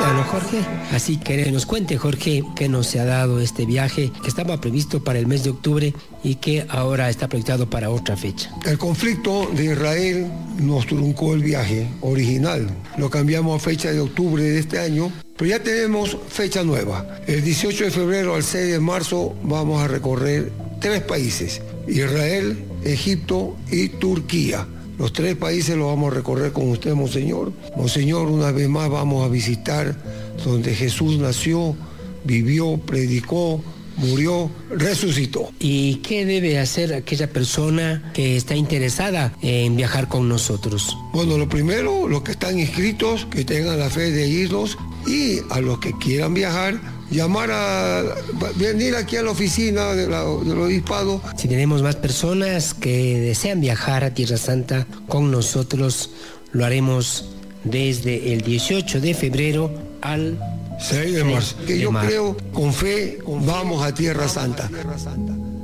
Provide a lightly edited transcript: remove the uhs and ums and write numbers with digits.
Bueno, Jorge, así que nos cuente, Jorge, qué nos ha dado este viaje que estaba previsto para el mes de octubre y que ahora está proyectado para otra fecha. El conflicto de Israel nos truncó el viaje original. Lo cambiamos a fecha de octubre de este año, pero ya tenemos fecha nueva. El 18 de febrero al 6 de marzo vamos a recorrer 3 países: Israel, Egipto y Turquía. Los 3 países los vamos a recorrer con usted, Monseñor. Monseñor, una vez más vamos a visitar donde Jesús nació, vivió, predicó, murió, resucitó. ¿Y qué debe hacer aquella persona que está interesada en viajar con nosotros? Bueno, lo primero, los que están inscritos, que tengan la fe de irnos, y a los que quieran viajar, venir aquí a la oficina del obispado. Si tenemos más personas que desean viajar a Tierra Santa con nosotros, lo haremos desde el 18 de febrero al 6 de marzo. Que yo creo, con fe, vamos a Tierra Santa.